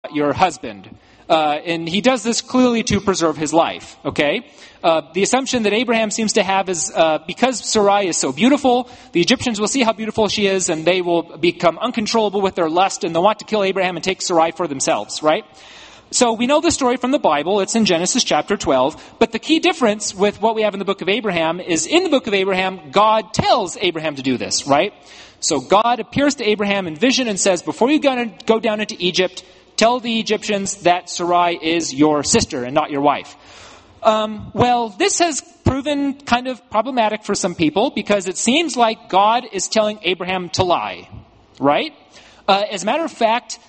your husband. And he does this clearly to preserve his life, okay? The assumption that Abraham seems to have is because Sarai is so beautiful, the Egyptians will see how beautiful she is, and they will become uncontrollable with their lust, and they'll want to kill Abraham and take Sarai for themselves, right? So we know the story from the Bible. It's in Genesis chapter 12. But the key difference with what we have in the book of Abraham is in the book of Abraham, God tells Abraham to do this, right? So God appears to Abraham in vision and says, before you go down into Egypt, tell the Egyptians that Sarai is your sister and not your wife. Well, this has proven kind of problematic for some people because it seems like God is telling Abraham to lie, right? As a matter of fact,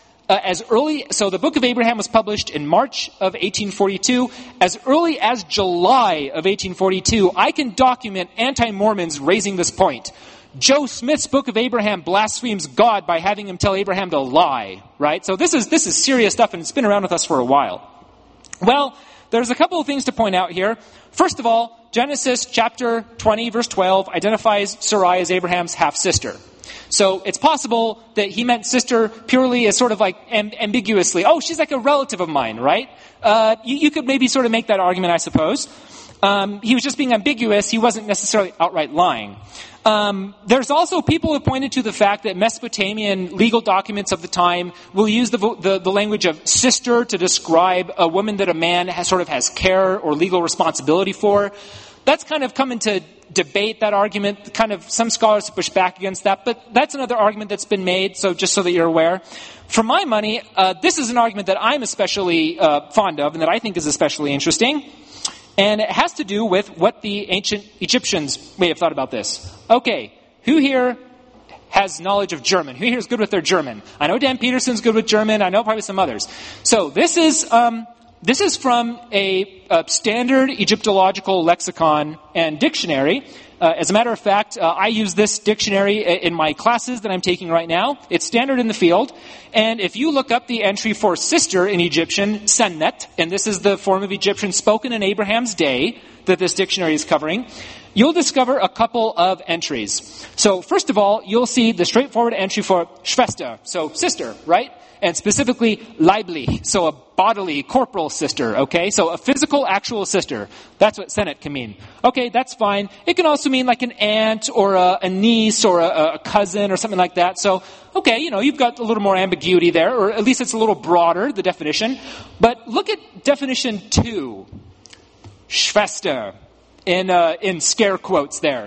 so the book of Abraham was published in March of 1842. As early as July of 1842, I can document anti-Mormons raising this point. Joe Smith's book of Abraham blasphemes God by having him tell Abraham to lie, right? So this is serious stuff, and it's been around with us for a while. Well, there's a couple of things to point out here. First of all, Genesis chapter 20, verse 12 identifies Sarai as Abraham's half-sister. So it's possible that he meant sister purely as sort of like ambiguously. Oh, she's like a relative of mine, right? You could maybe sort of make that argument, I suppose. He was just being ambiguous. He wasn't necessarily outright lying. There's also people who pointed to the fact that Mesopotamian legal documents of the time will use the language of sister to describe a woman that a man has care or legal responsibility for. That's kind of come into debate, that argument. Kind of some scholars push back against that, but that's another argument that's been made, so just so that you're aware. For my money, this is an argument that I'm especially fond of and that I think is especially interesting. And it has to do with what the ancient Egyptians may have thought about this. Okay, who here has knowledge of German? Who here is good with their German? I know Dan Peterson's good with German. I know probably some others. So this is from a standard Egyptological lexicon and dictionary. As a matter of fact, I use this dictionary in my classes that I'm taking right now. It's standard in the field. And if you look up the entry for sister in Egyptian, senet, and this is the form of Egyptian spoken in Abraham's day that this dictionary is covering, you'll discover a couple of entries. So first of all, you'll see the straightforward entry for Schwester, so sister, right? And specifically leiblich, so a bodily, corporal sister, okay? So a physical, actual sister. That's what senet can mean. Okay, that's fine. It can also mean like an aunt or a niece or a cousin or something like that. So, okay, you've got a little more ambiguity there, or at least it's a little broader, the definition. But look at definition 2. Schwester, in scare quotes there.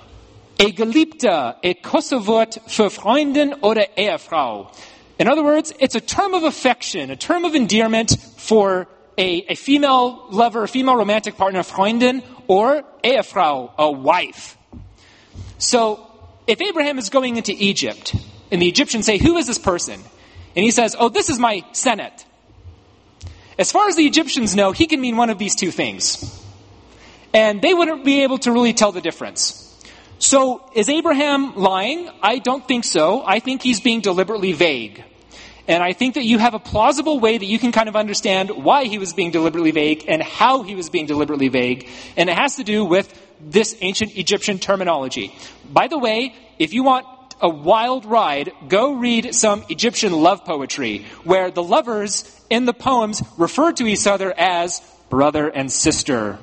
A Geliebte, a Kosserwort für Freundin oder Ehefrau. In other words, it's a term of affection, a term of endearment for a female lover, a female romantic partner, Freundin, or Ehefrau, a wife. So, if Abraham is going into Egypt, and the Egyptians say, who is this person? And he says, oh, this is my senet. As far as the Egyptians know, he can mean one of these two things. And they wouldn't be able to really tell the difference. So, is Abraham lying? I don't think so. I think he's being deliberately vague. And I think that you have a plausible way that you can kind of understand why he was being deliberately vague and how he was being deliberately vague. And it has to do with this ancient Egyptian terminology. By the way, if you want a wild ride, go read some Egyptian love poetry, where the lovers in the poems refer to each other as brother and sister.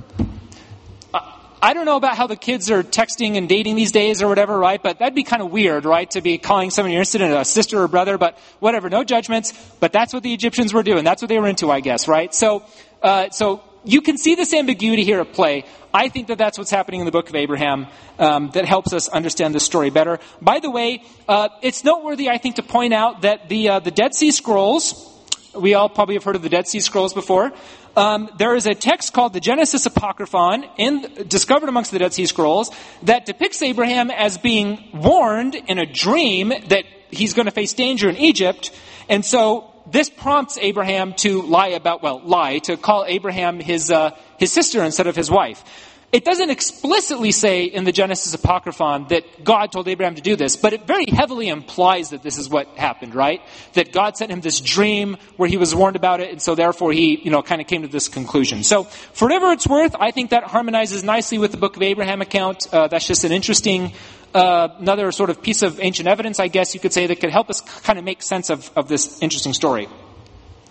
I don't know about how the kids are texting and dating these days or whatever, right? But that'd be kind of weird, right? To be calling someone you're interested in a sister or brother, but whatever, no judgments. But that's what the Egyptians were doing. That's what they were into, I guess, right? So you can see this ambiguity here at play. I think that that's what's happening in the book of Abraham that helps us understand this story better. By the way, it's noteworthy, I think, to point out that the Dead Sea Scrolls, we all probably have heard of the Dead Sea Scrolls before. There is a text called the Genesis Apocryphon, discovered amongst the Dead Sea Scrolls, that depicts Abraham as being warned in a dream that he's going to face danger in Egypt. And so this prompts Abraham to to call Abraham his sister instead of his wife. It doesn't explicitly say in the Genesis Apocryphon that God told Abraham to do this, but it very heavily implies that this is what happened, right? That God sent him this dream where he was warned about it, and so therefore he, kind of came to this conclusion. So, for whatever it's worth, I think that harmonizes nicely with the Book of Abraham account. That's just an interesting, another sort of piece of ancient evidence, I guess you could say, that could help us kind of make sense of this interesting story.